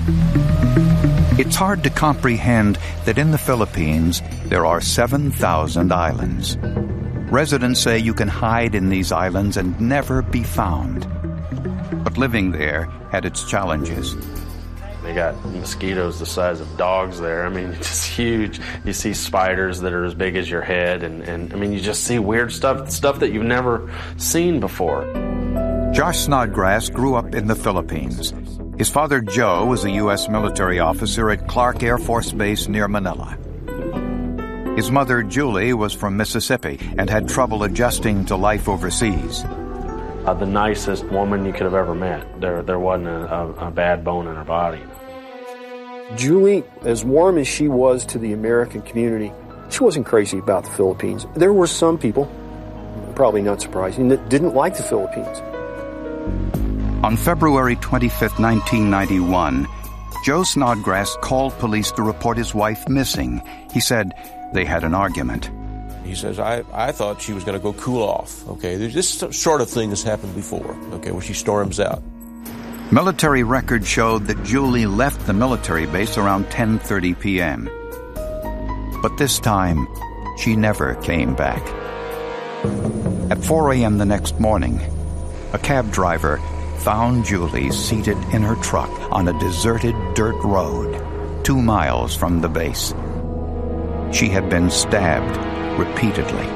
It's hard to comprehend that in the Philippines there are 7,000 islands. Residents say you can hide in these islands and never be found. But living there had its challenges. They got mosquitoes the size of dogs there. I mean, it's just huge. You see spiders that are as big as your head, and I mean, you just see weird stuff that you've never seen before. Josh Snodgrass grew up in the Philippines. His father, Joe, was a U.S. military officer at Clark Air Force Base near Manila. His mother, Julie, was from Mississippi and had trouble adjusting to life overseas. The nicest woman you could have ever met. There wasn't a bad bone in her body. Julie, as warm as she was to the American community, she wasn't crazy about the Philippines. There were some people, probably not surprising, that didn't like the Philippines. On February 25, 1991, Joe Snodgrass called police to report his wife missing. He said they had an argument. He says, I thought she was going to go cool off. Okay, this sort of thing has happened before, okay, where she storms out. Military records showed that Julie left the military base around 10:30 p.m. But this time, she never came back. At 4 a.m. the next morning, a cab driver found Julie seated in her truck on a deserted dirt road 2 miles from the base. She had been stabbed repeatedly.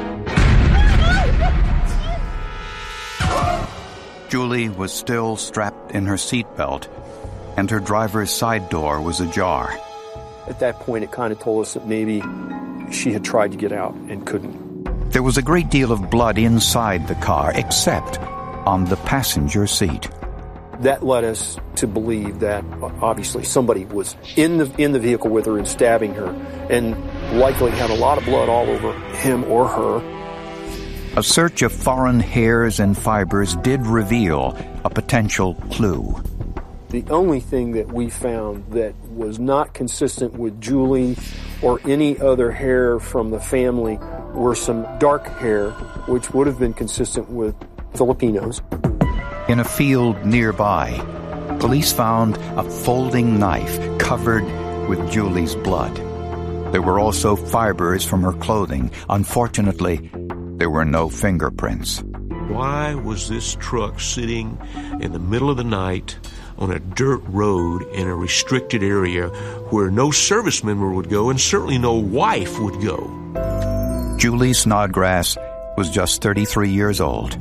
Julie was still strapped in her seatbelt, and her driver's side door was ajar. At that point, it kind of told us that maybe she had tried to get out and couldn't. There was a great deal of blood inside the car, except on the passenger seat. That led us to believe that obviously somebody was in the vehicle with her and stabbing her, and likely had a lot of blood all over him or her. A search of foreign hairs and fibers did reveal a potential clue. The only thing that we found that was not consistent with Julie or any other hair from the family were some dark hair, which would have been consistent with Filipinos. In a field nearby, police found a folding knife covered with Julie's blood. There were also fibers from her clothing. Unfortunately, there were no fingerprints. Why was this truck sitting in the middle of the night on a dirt road in a restricted area where no service member would go and certainly no wife would go? Julie Snodgrass was just 33 years old.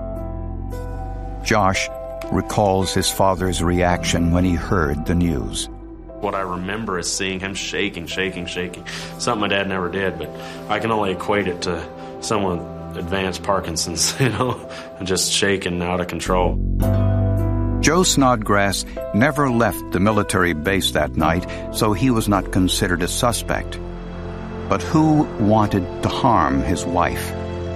Josh recalls his father's reaction when he heard the news. What I remember is seeing him shaking. Something my dad never did, but I can only equate it to someone with advanced Parkinson's, just shaking out of control. Joe Snodgrass never left the military base that night, so he was not considered a suspect. But who wanted to harm his wife?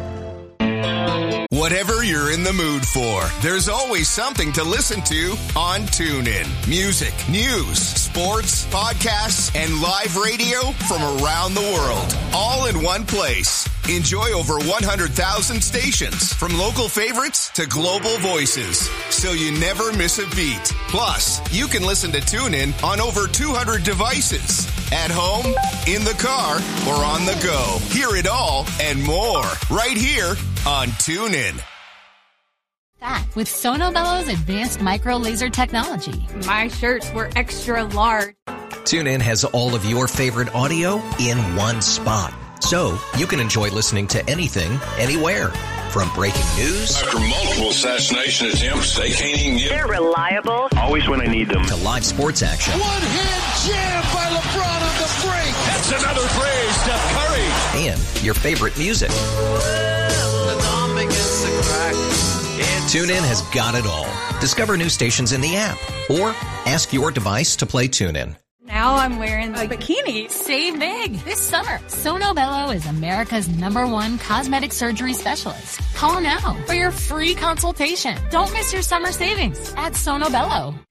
Whatever you're in the mood for, there's always something to listen to on TuneIn. Music, news, sports, podcasts, and live radio from around the world, all in one place. Enjoy over 100,000 stations, from local favorites to global voices, so you never miss a beat. Plus, you can listen to TuneIn on over 200 devices. At home, in the car, or on the go. Hear it all and more right here on TuneIn. That with Sonobello's advanced micro laser technology. My shirts were extra large. TuneIn has all of your favorite audio in one spot, so you can enjoy listening to anything, anywhere. From breaking news after multiple assassination attempts, they can't even get. They're reliable. Always when I need them. To live sports action. One-hand jam by LeBron on the break. That's another phrase, Steph Curry. And your favorite music. TuneIn has got it all. Discover new stations in the app or ask your device to play TuneIn. Now I'm wearing a bikini. Save big this summer. Sonobello is America's #1 cosmetic surgery specialist. Call now for your free consultation. Don't miss your summer savings at Sonobello.